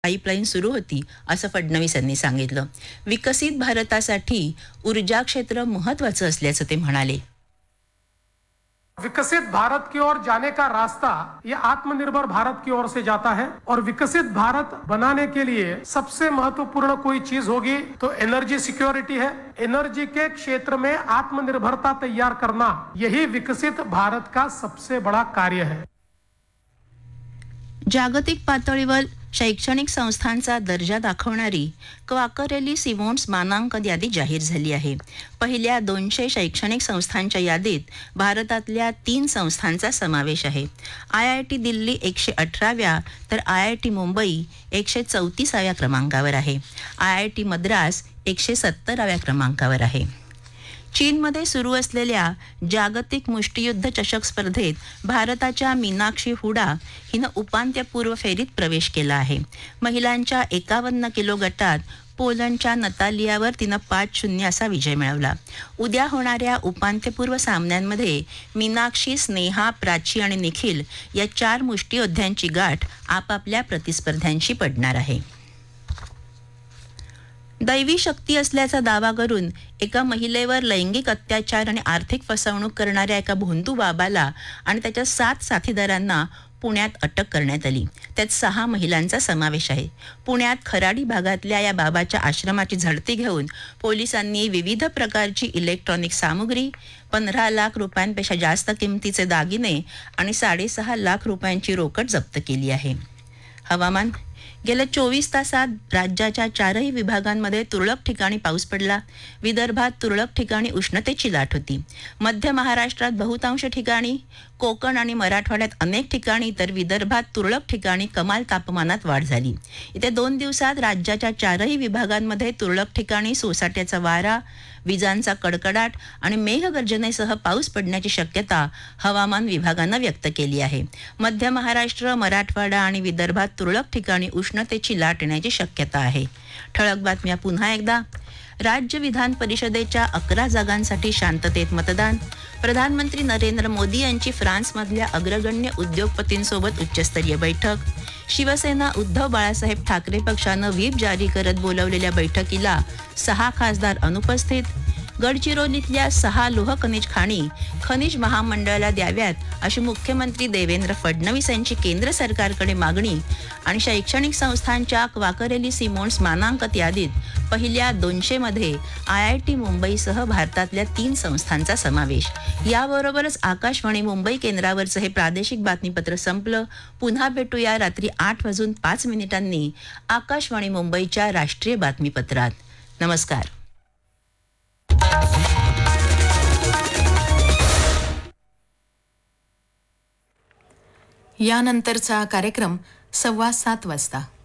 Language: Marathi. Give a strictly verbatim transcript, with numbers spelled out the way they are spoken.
पाईपलाईन सुरू होती असं फडणवीस यांनी सांगितलं. विकसित भारतासाठी ऊर्जा क्षेत्र महत्त्वाचं असल्याचं ते म्हणाले. विकसित भारत की ओर जाने का रास्ता ये आत्मनिर्भर भारत की ओर से जाता है और विकसित भारत बनाने के लिए सबसे महत्वपूर्ण कोई चीज होगी तो एनर्जी सिक्योरिटी है. एनर्जी के क्षेत्र में आत्मनिर्भरता तैयार करना यही विकसित भारत का सबसे बड़ा कार्य है. जागतिक पातळीवर शैक्षणिक संस्थांचा दर्जा दाखवणारी क्वाकरेली सिमोन्स मानांकन यादी जाहीर झाली आहे. पहिल्या दोनशे शैक्षणिक संस्थांच्या यादीत भारतातल्या तीन संस्थांचा समावेश आहे. आय आय टी दिल्ली एकशे अठराव्या तर आय आय टी मुंबई एकशे चौतीसाव्या क्रमांकावर आहे. आय आय टी मद्रास एकशे सत्तराव्या क्रमांकावर आहे. चीनमध्ये सुरू असलेल्या जागतिक मुष्टियुद्ध चषक स्पर्धेत भारताच्या मीनाक्षी हुडा हिनं उपांत्यपूर्व फेरीत प्रवेश केला आहे. महिलांच्या एकावन्न किलो गटात पोलंडच्या नतालियावर तिनं पाच शून्य असा विजय मिळवला. उद्या होणाऱ्या उपांत्यपूर्व सामन्यांमध्ये मीनाक्षी, स्नेहा, प्राची आणि निखिल या चार मुष्टियोद्ध्यांची गाठ आपापल्या प्रतिस्पर्ध्यांशी पडणार आहे. दैवी शक्ती असल्याचा दावा करून एका महिलेवर लैंगिक अत्याचार आणि आर्थिक फसवणूक करणाऱ्या एका भोंदू बाबाला आणि त्याच्या सात साथीदारांना पुण्यात अटक करण्यात आली. त्यात सहा महिलांचा समावेश आहे. पुण्यात खराडी भागातल्या या बाबाच्या आश्रमाची झडती घेऊन पोलिसांनी विविध प्रकारची इलेक्ट्रॉनिक सामुग्री, पंधरा लाख रुपयांपेक्षा जास्त किमतीचे दागिने आणि साडेसहा लाख रुपयांची रोकड जप्त केली आहे. हवामान. गेल्या चोवीस तासात राज्याच्या चारही विभागांमध्ये तुरळक ठिकाणी पाऊस पडला. विदर्भात तुरळक ठिकाणी उष्णतेची लाट होती. मध्य महाराष्ट्रात बहुतांश ठिकाणी, कोकण आणि मराठवाड्यात अनेक ठिकाणी तर विदर्भात तुरळक ठिकाणी कमाल तापमानात वाढ झाली. येत्या दोन दिवसात राज्याच्या चारही विभागांमध्ये तुरळक ठिकाणी सोसाट्याचा वारा, विजांचा कडकडाट आणि मेघगर्जनेसह पाऊस पडण्याची शक्यता हवामान विभागानं व्यक्त केली आहे. मध्य महाराष्ट्र, मराठवाडा आणि विदर्भात तुरळक ठिकाणी उष्णतेची लाट येण्याची शक्यता आहे. ठळक बातम्या पुन्हा एकदा. राज्य विधान परिषदेच्या अकरा जागांसाठी शांततेत मतदान. प्रधानमंत्री नरेंद्र मोदी यांची फ्रान्समधल्या अग्रगण्य उद्योगपतींसोबत उच्चस्तरीय बैठक. शिवसेना उद्धव बाळासाहेब ठाकरे पक्षानं व्हीप जारी करत बोलावलेल्या बैठकीला सहा खासदार अनुपस्थित. गडचिरोलीतल्या सहा लोह खनिज खाणी खनिज महामंडळाला द्याव्यात अशी मुख्यमंत्री देवेंद्र फडणवीस यांची केंद्र सरकारकडे मागणी. आणि शैक्षणिक संस्थांच्या क्वाकरेली सिमोन्स मानांकन यादीत पहिल्या दोनशे मध्ये आय आय टी मुंबईसह भारतातल्या तीन संस्थांचा समावेश. याबरोबरच आकाशवाणी मुंबई केंद्रावरचं हे प्रादेशिक बातमीपत्र संपलं. पुन्हा भेटूया रात्री आठ वाजून पाच मिनिटांनी आकाशवाणी मुंबईच्या राष्ट्रीय बातमीपत्रात. नमस्कार. यानंतरचा कार्यक्रम सव्वा सात वाजता.